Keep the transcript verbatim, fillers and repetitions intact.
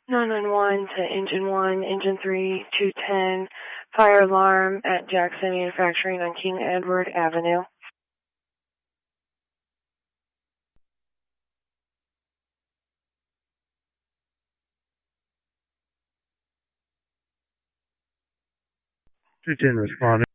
nine one one to Engine one, Engine three, two ten, fire alarm at Jackson Manufacturing on King Edward Avenue. two ten responding.